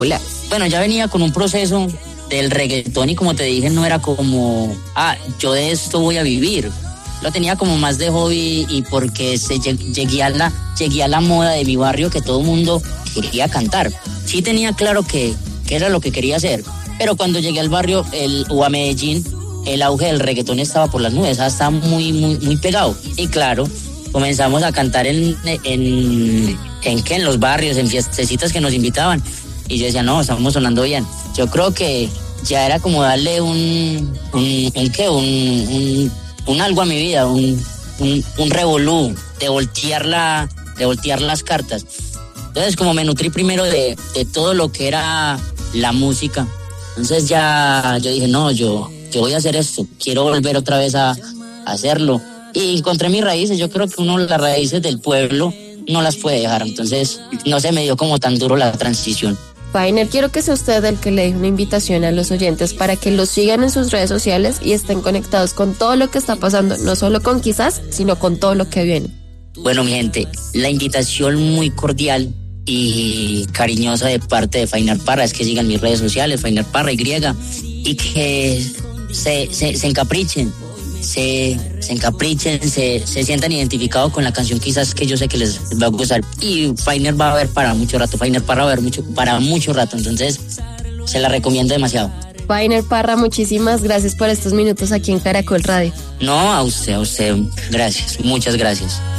Hola. Bueno, ya venía con un proceso del reggaetón y como te dije, no era como, yo de esto voy a vivir. Lo tenía como más de hobby y porque llegué a la moda de mi barrio que todo el mundo quería cantar. Sí tenía claro que era lo que quería hacer, pero cuando llegué al barrio o a Medellín, el auge del reggaetón estaba por las nubes, estaba muy, muy, muy pegado. Y claro, comenzamos a cantar en los barrios, en fiestecitas que nos invitaban. Y yo decía, no, estamos sonando bien. Yo creo que ya era como darle un algo a mi vida, un revolú, de voltear las cartas. Entonces, como me nutrí primero de todo lo que era la música, entonces ya yo dije, no, yo voy a hacer esto, quiero volver otra vez a hacerlo. Y encontré mis raíces. Yo creo que las raíces del pueblo no las puede dejar, entonces no se me dio como tan duro la transición. Fáiner, quiero que sea usted el que le dé una invitación a los oyentes para que los sigan en sus redes sociales y estén conectados con todo lo que está pasando, no solo con Quizás, sino con todo lo que viene. Bueno, mi gente, la invitación muy cordial y cariñosa de parte de Fáiner Parra es que sigan mis redes sociales, Fáiner Parra Y, y que se encaprichen, se sientan identificados con la canción Quizás, que yo sé que les va a gustar. Y Fáiner va a haber para mucho rato, Fáiner Parra va a haber para mucho rato, entonces se la recomiendo demasiado. Fáiner Parra, muchísimas gracias por estos minutos aquí en Caracol Radio. No, a usted, gracias, muchas gracias.